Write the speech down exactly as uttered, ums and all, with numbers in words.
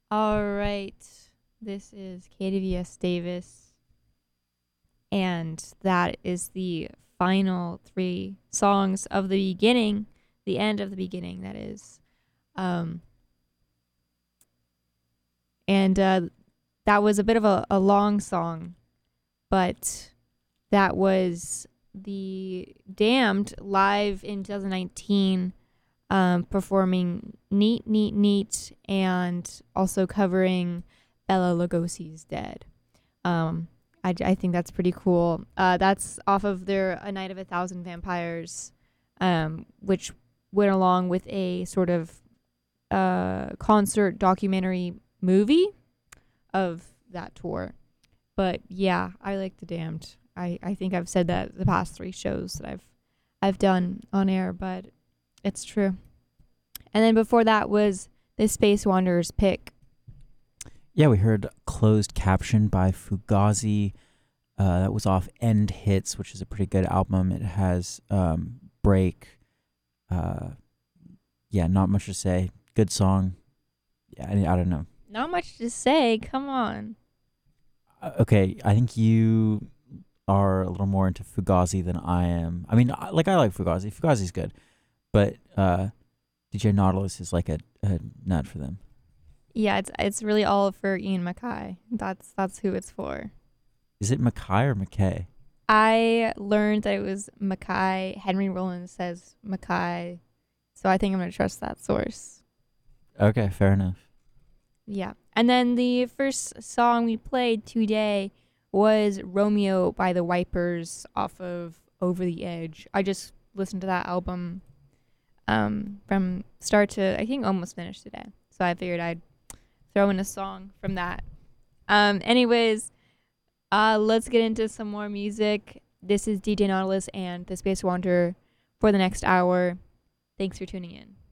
All right. This is K D V S Davis, and that is the final three songs of the beginning, the end of the beginning, that is. Um, and uh, that was a bit of a, a long song, but that was the Damned live in twenty nineteen, um, performing Neat, Neat, Neat, and also covering Bela Lugosi's Dead. Um, I, I think that's pretty cool. Uh, that's off of their A Night of a Thousand Vampires, um, which went along with a sort of uh, concert documentary movie of that tour. But yeah, I like The Damned. I, I think I've said that the past three shows that I've I've done on air, but it's true. And then before that was the Space Wanderers pick. Yeah, we heard Closed Caption by Fugazi. Uh, that was off End Hits, which is a pretty good album. It has um, Break. Uh, yeah, not much to say. Good song. Yeah, I, I don't know. Not much to say. Come on. Uh, okay, I think you are a little more into Fugazi than I am. I mean, I- like I like Fugazi. Fugazi's good, but uh, D J Nautilus is like a, a nut for them. Yeah, it's it's really all for Ian Mackay. That's that's who it's for. Is it Mackay or McKay? I learned that it was Mackay. Henry Rollins says Mackay, so I think I'm gonna trust that source. Okay, fair enough. Yeah. And then the first song we played today was Romeo by the Wipers off of Over the Edge. I just listened to that album um, from start to, I think, almost finished today. So I figured I'd throw in a song from that. Um, anyways, uh, let's get into some more music. This is D J Nautilus and the Space Wanderer for the next hour. Thanks for tuning in.